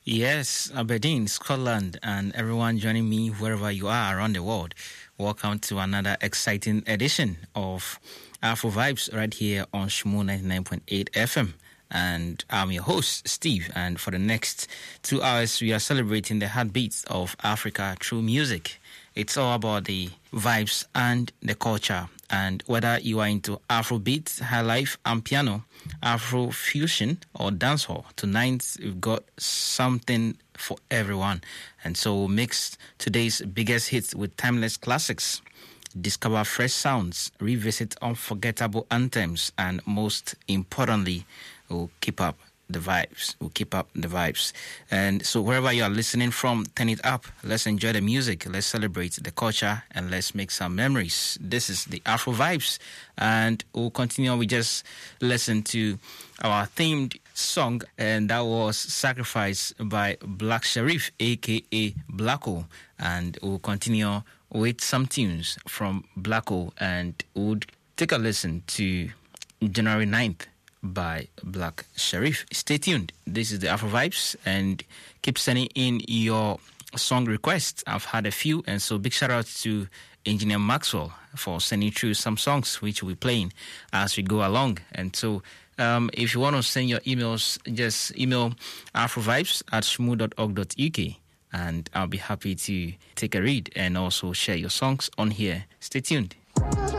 Yes, Aberdeen, Scotland, and everyone joining me wherever you are around the world. Welcome to another exciting edition of Afro Vibes right here on Shmoo 99.8 FM. And I'm your host, Steve. And for the next 2 hours, we are celebrating the heartbeats of Africa through music. It's all about the vibes and the culture. And whether you are into Afrobeat, high life, and piano, Afro fusion, or dancehall, tonight we've got something for everyone. And so we'll mix today's biggest hits with timeless classics, discover fresh sounds, revisit unforgettable anthems, and most importantly, we'll keep up the vibes. And so wherever you are listening from, turn it up. Let's enjoy the music. Let's celebrate the culture and let's make some memories. This is the Afro Vibes. And we'll continue. We just listen to our themed song, and that was Sacrifice by Black Sherif, a.k.a. Blacko. And we'll continue with some tunes from Blacko, and we'll take a listen to January 9th by Black Sherif. Stay tuned. This is the Afro Vibes, and keep sending in your song requests. I've had a few, and so big shout out to Engineer Maxwell for sending through some songs which we'll be playing as we go along. And so if you want to send your emails, just email afrovibes@shmoo.org.uk, and I'll be happy to take a read and also share your songs on here. Stay tuned.